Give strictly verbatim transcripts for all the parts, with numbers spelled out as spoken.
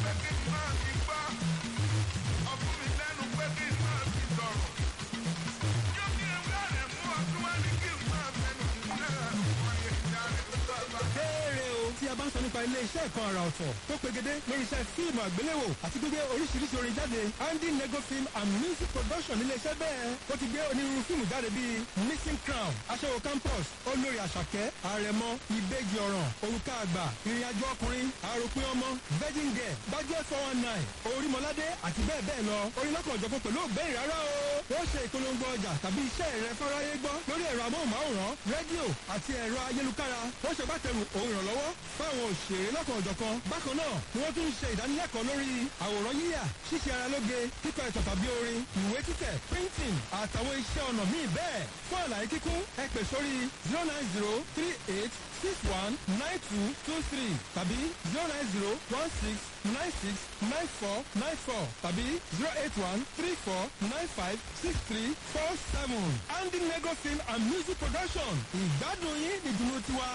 pé kí n máa ti gbọ́. Ọ̀fun mi lẹ́nu pé kí n máa ti sọ̀rọ̀. Yóò kí n bẹ̀rẹ̀ mú ọdún wá ní kí n máa fẹnu náà wọ́n yẹ dáre tó bá. Béèrè o tí a bá ń sọ nípa ilé iṣẹ́ kan àrà ọ̀tọ̀ tó pegedé lórí iṣẹ́ fíìmù àgbéléwò àti gbígbé oríṣiríṣi orin jáde Andy Nego Film and Music Production nílé iṣẹ́ bẹ́ẹ̀ ó ti gbé onírúurú fíìmù jáde bíi Missing Crown, Aṣẹ́wó Campus, Olórí Àṣàkẹ́, Àrẹ̀mọ, Ìbejì Ọ̀ràn, Òrùka Àgbà, Ìrìnàjò Ọkùnrin, Àròpin Ọmọ, Virgin Girl, Bájẹ́ four one nine, Orímọládé àti bẹ́ẹ̀ bẹ́ẹ̀ lọ. Orin lọ́kàn òjọ̀kan pẹ̀lú òbẹ́rìn rárá o. Ó ṣe ìpolongo ọjà tàbí iṣẹ́ rẹ fáráyé gbọ́ lórí ẹ̀rọ amóhùnmáwòrán, rédíò àti ẹ̀rọ ayélukára. Ó ṣe bátẹrù òun ìrànlọ́wọ́ fáwọn òṣèré lọ́kàn òjọ̀kan. Bákan náà ni wọ́n tún ń ṣe ìdánilẹ́kọ̀ọ́ lórí àwòrán yíyà, ṣíṣe ara lóge, kíkọ ìtàn tàbí orin, ìwé títẹ̀, printing àtàwọn iṣẹ́ ọnà míì bẹ́ẹ̀. Fún àlàyé kíkún ẹ pè sórí zero nine zero three eight six one nine two two three tàbí zero nine zero one six nine six nine four nine four tàbí zero eight one three four nine five six three four seven. Andy Nego Film and Music Production ìgbádùn yín nìdùnnú tiwa.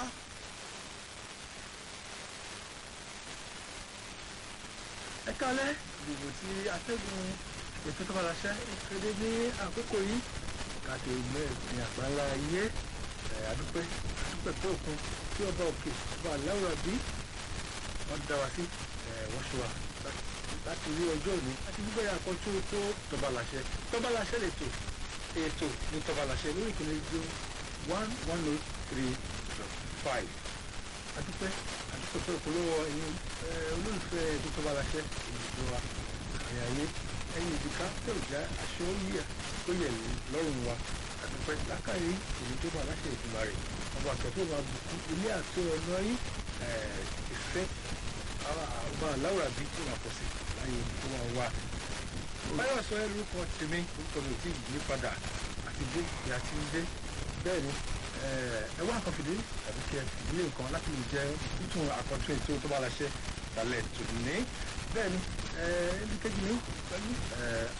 Ẹ kálẹ́ gbogbo tí atẹ́gùn ètò tó bá láṣẹ ìkéde ní àkókò yìí kàtó mẹ́rin àgbáńlá ayé àdúpẹ́ àdúpẹ́ pé òkun tí ọba òkè ọba aláwọ̀ bí wọ́n dá wa sí wọ́n ṣe wa láti rí ọjọ́ òní láti gbígbẹ́ àkọ́tún tó tọba láṣẹ tọba láṣẹ lètò ètò ní tọba láṣẹ lórí ìpínlẹ̀ ìjọ one one oh three dot five àdúpẹ́ àdúpẹ́ pé òkúlówó ẹ̀yin olólùfẹ́ ètò tọba láṣẹ ìdìbò wa àyà ayé ẹ̀yin ìdíkà tó jẹ́ aṣọ yíyà tó yẹ lọ́rùn wa àdúpẹ́ lákàrí èyí tó bá láṣẹ ìtumọ̀ rẹ̀ ọba àtẹ̀tẹ̀ máa bùkún ilé àti ọ̀nà yín ìfẹ́ ọba aláwọ̀ àbí tó máa pọ̀ sí láyé tó máa wà. báyọ̀ sọ ẹ́ lórúkọ tèmi orúkọ mi ò tí ì yí padà àti dé ìyá tí ń dé bẹ́ẹ̀ ni ẹ wá nǹkan fìdí tàbí kí ẹ fìdílé nǹkan láti lè jẹ tuntun àkọ́tún ètò tó bá láṣẹ tàlẹ̀ tòní bẹ́ẹ̀ ni ẹni kejì mi pẹ̀lú